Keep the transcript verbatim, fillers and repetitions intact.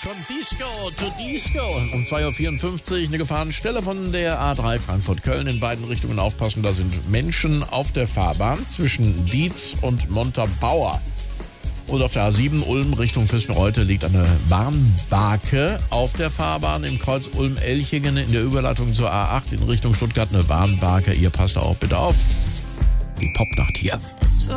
Von Disco to Disco. Um zwei Uhr vierundfünfzig eine Gefahrenstelle von der A drei Frankfurt-Köln. In beiden Richtungen aufpassen, da sind Menschen auf der Fahrbahn zwischen Dietz und Montabaur. Und auf der A sieben Ulm Richtung Fischereuth liegt eine Warnbarke auf der Fahrbahn. Im Kreuz Ulm-Elchingen in der Überleitung zur A acht in Richtung Stuttgart eine Warnbarke. Ihr passt auch bitte auf. Die Popnacht hier.